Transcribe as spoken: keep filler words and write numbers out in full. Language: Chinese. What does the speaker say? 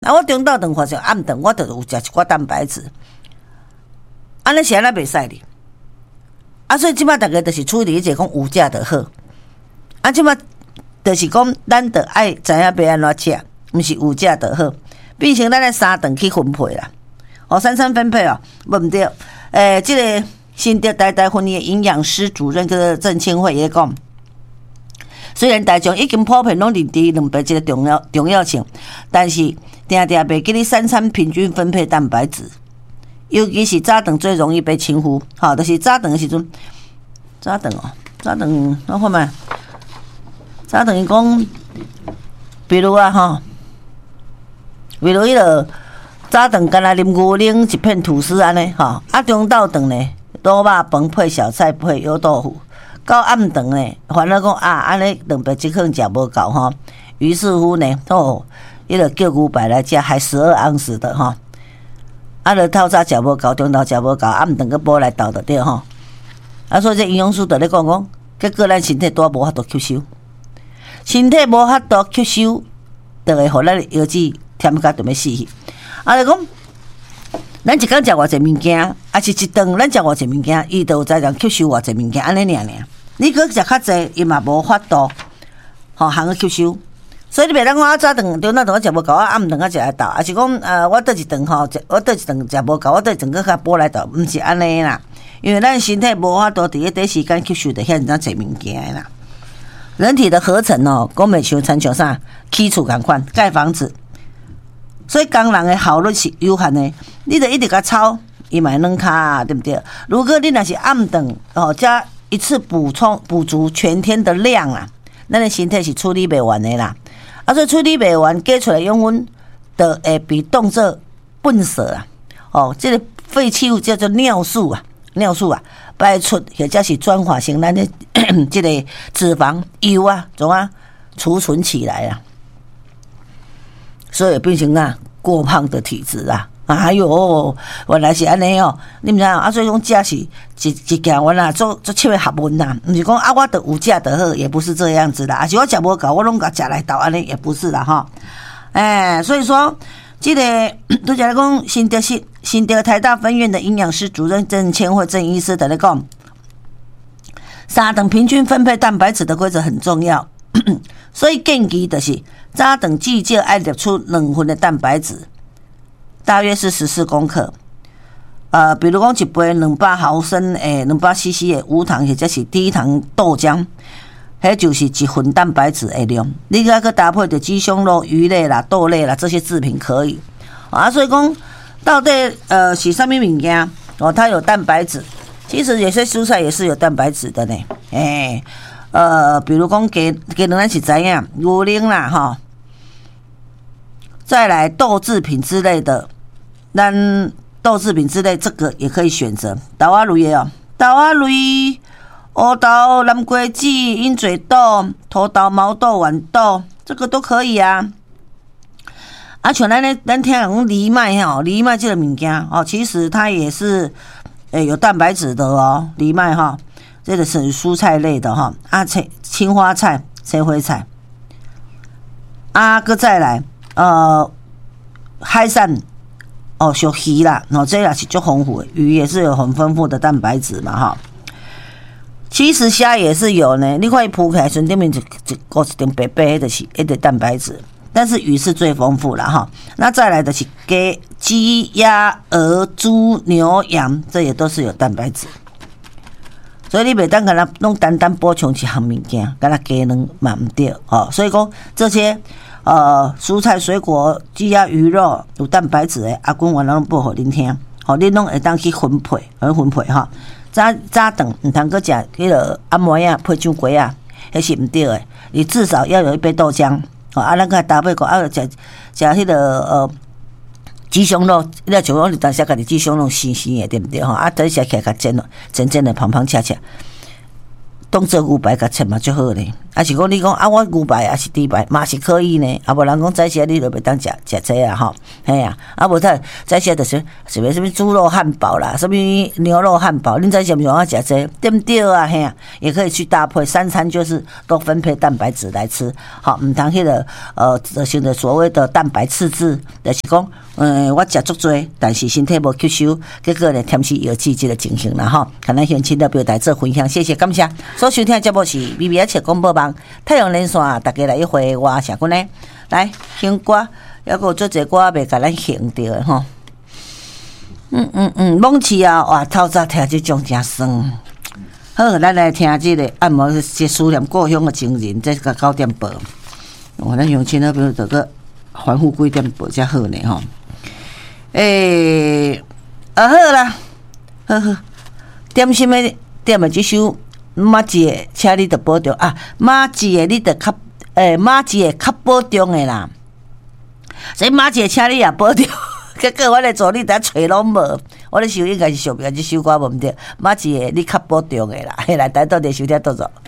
啊，我中昼顿或者暗顿，我就有食一寡蛋白质。安尼是安那袂使哩。啊，所以即摆大家就是处理一个讲有食就好。啊，即摆就是讲，咱得爱知影要安怎食，毋是有食就好。变成咱来三顿去分配啦。哦，三餐分配哦，无毋对。诶、欸，即、這个新德台大分院的营养师主任个郑清惠也讲。虽然大众已经普遍拢认知两白这个重要重要性，但是定定袂记你三餐平均分配蛋白质，尤其是早顿最容易被轻忽。好，就是早顿的时阵，早顿哦，早顿我看卖，早顿伊讲，比如啊吼，比如迄个早顿干那啉牛奶一片吐司安尼吼，啊中昼顿呢，卤肉饭配小菜配油豆腐。到暗顿呢，反而讲啊，安尼蛋白质可能食无够吼，于是乎呢，哦，伊就叫牛排来食，还十二盎司的吼，啊，就透早食无够，中昼食无够，暗顿个补来斗就对吼。啊，所以这营养师就咧讲讲，结果咱身体都无法度吸收，身体无法度吸收，就会互咱腰子添甲就要死去。啊，就讲。咱一工食偌济物件，啊是一顿咱食偌济物件，伊就有才能吸收偌济物件，安尼尔尔。你搁食较济，伊嘛无法度，吼，通去吸收。所以你袂当讲我早顿中昼顿我食无够，我暗顿我食来斗，啊是讲呃，我倒一顿吼，我倒一顿食无够，我倒一顿搁较补来斗，毋是安尼啦。因为咱身体无法度伫迄短时间吸收着遐尔济物件啦。人体的合成哦，讲袂像参像啥起厝共款，盖房子。所以工人的效率是有限的，你得一直甲操，伊嘛软骹，对不对？如果你若是暗顿哦，加一次补充补足全天的量啊，咱的身体是处理袂完的啦。啊，所以处理袂完，加出来养分就会被当作粪扫啊。哦，这个废弃物叫做尿素啊，尿素啊，排出或者是转化成咱的这个脂肪油啊，怎啊储存起来啊。所以变成啊过胖的体质啊，哎呦，原来是安尼哦，你毋知影啊？所以讲食是一一件原来做做七个学问呐，毋是讲啊我得有食得好，也不是这样子的，啊是我食无够，我拢甲食来斗安尼，也不是啦哈。哎，所以说这个都讲讲新德新新德台大分院的营养师主任郑千惠郑医师在咧讲，三顿平均分配蛋白质的规则很重要。所以建议就是早顿至少爱摄取两份的蛋白质，大约是十四公克。呃，比如讲一杯两百毫升诶，两百 C C 的无糖或者是低糖豆浆，迄就是一份蛋白质的量。你还可搭配着鸡胸肉、鱼类啦、豆类啦这些制品可以。啊，所以讲到底呃是啥物物件哦？它有蛋白质，其实有些蔬菜也是有蛋白质的呢，诶。呃，比如讲鸡鸡卵，咱是知影牛奶啦，哈，再来豆制品之类的，咱豆制品之类这个也可以选择。豆仔类的哦，豆仔类、乌豆、南瓜子、鹰嘴豆、土豆、毛豆、豌豆，这个都可以啊。啊，像咱咧，咱听讲藜麦哈，藜麦这个物件哦，其实它也是诶有蛋白质的哦，藜麦哈。这个是蔬菜类的哈，啊，青花菜、青花菜，啊，搁再来，呃，海产哦，小鱼啦，哦，这也是足丰富的，鱼也是有很丰富的蛋白质嘛哈。其实虾也是有呢，你看伊铺起来，顺顶面就一个一点白白的，是一点蛋白质，但是鱼是最丰富啦哈。那再来的是鸡、鸡、鸭、鹅、猪、牛、羊，这也都是有蛋白质。所以你袂当干那弄单单补充一项物件，干那鸡卵嘛唔对哦。所以讲这些呃蔬菜水果、鸡鸭鱼肉有蛋白质的，阿公我拢报互恁听，好、哦，恁拢会当去分配，去分配哈。早早顿唔通个食迄个阿糜啊、配酱粿啊，迄是唔对的。你至少要有一杯豆浆，哦，啊，咱个搭配个啊，食食迄个呃。鸡胸肉，你像我当时家己鸡胸肉鲜鲜的，对不对吼？啊，等下起来较煎了，煎煎的胖胖恰恰。 当做牛排甲切嘛就好咧。啊是讲你讲啊，我牛排啊是猪排嘛是可以呢。啊无人讲早些你就袂当食食这啊吼，嘿啊，啊无他早些就是是要什么猪肉汉堡啦，什么牛肉汉堡，恁早些唔用啊食这，对不对啊？嘿啊，也可以去搭配三餐，就是都分配蛋白质来吃。好，唔通迄个呃，现在所谓的蛋白赤字，就是讲，嗯，我食足多，但是身体无吸收，结果呢，添起药剂这个情形啦吼。可能乡亲的表达做分享，谢谢感谢。所收听的节目是B B H广播网太阳连线，大家来一回我啥个呢？来听歌，还有做这歌未甲咱听到的吼。嗯嗯嗯，梦起啊，哇，透早听这种真酸。好，咱来听这个按摩这思念故乡的情人，这个九点半。我咱乡亲那边这个环护几点半才好呢吼。诶、欸，啊好啦，好好，点心的点的这首马姐，请你着保重啊，马姐你着较诶，马姐较保重的啦。所以马姐，请你也保重。结果我来做你，但找拢无，我咧想应该是上面这首歌无毋对。马姐你较保重的啦，嘿来，等到底收听到做。